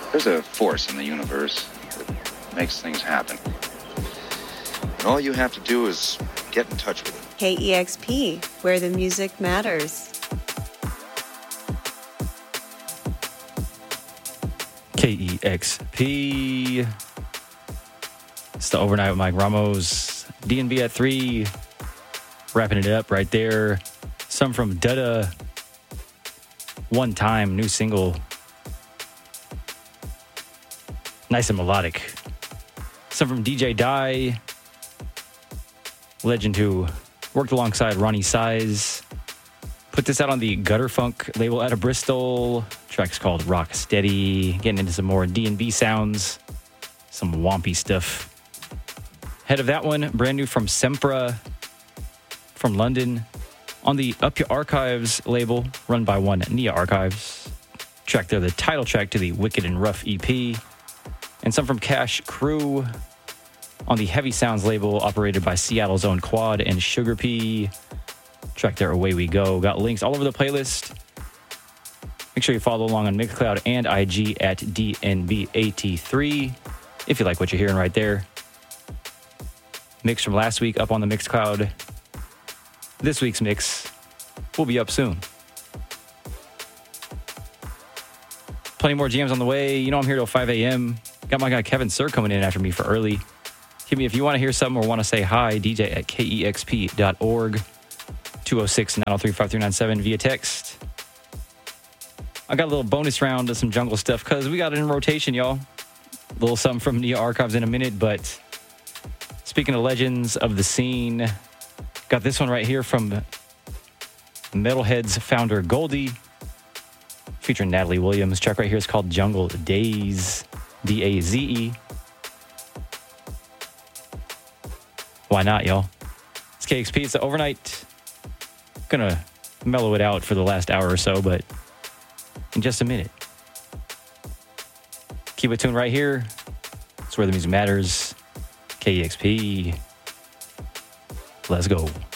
There's a force in the universe that makes things happen. And all you have to do is get in touch with it. KEXP, where the music matters. KEXP. It's the Overnight with Mike Ramos. DNB at 3. Wrapping it up right there. Some from Dada. One Time, new single. Nice and melodic. Some from DJ Die. Legend who worked alongside Ronnie Size. Put this out on the Gutter Funk label out of Bristol. Track's called Rock Steady. Getting into some more D&B sounds. Some wompy stuff. Head of that one, brand new from Sempra from London. On the Up Your Archives label, run by one Nia Archives. Track there, the title track to the Wicked and Rough EP. And some from Cash Crew on the Heavy Sounds label, operated by Seattle's own Quad and Sugar P. Track there, Away We Go. Got links all over the playlist. Make sure you follow along on Mixcloud and IG at DNBAT3 if you like what you're hearing right there. Mix from last week up on the Mixcloud. This week's mix will be up soon. Plenty more jams on the way. You know I'm here till 5 a.m. Got my guy Kevin Sir coming in after me for early. Hit me if you want to hear something or want to say hi, DJ at KEXP.org. 206-903-5397 via text. I got a little bonus round of some jungle stuff because we got it in rotation, y'all. A little something from Nia Archives in a minute, but speaking of legends of the scene, got this one right here from Metalhead's founder Goldie, featuring Natalie Williams. Track right here is called Jungle Daze, D-A-Z-E. Why not, y'all? It's KXP, it's the Overnight. Gonna mellow it out for the last hour or so, but in just a minute. Keep it tuned right here. It's where the music matters. KEXP. Let's go.